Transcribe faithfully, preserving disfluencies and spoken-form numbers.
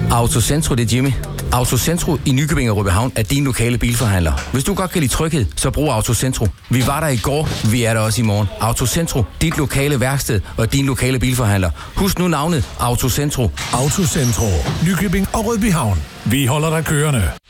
Autocentro, det er Jimmy. Autocentro i Nykøbing og Rødbyhavn er din lokale bilforhandler. Hvis du godt kan lide tryghed, så brug Autocentro. Vi var der i går, vi er der også i morgen. Autocentro, dit lokale værksted og din lokale bilforhandler. Husk nu navnet Autocentro. Autocentro, Nykøbing og Rødbyhavn. Vi holder dig kørende.